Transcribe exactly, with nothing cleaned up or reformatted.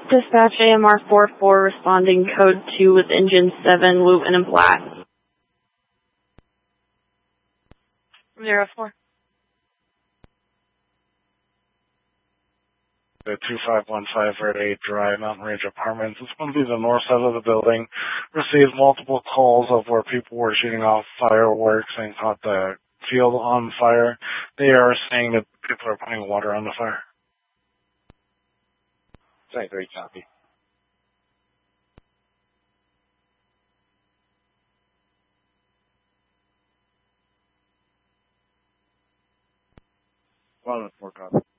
Dispatch A M R four four responding code two with engine seven, Luton and Platt. Zero four. The two five one five Red eight Drive, Mountain Range Apartments. It's going to be the north side of the building. Received multiple calls of where people were shooting off fireworks and caught the field on fire. They are saying that people are putting water on the fire. Say three, copy. One four, copy.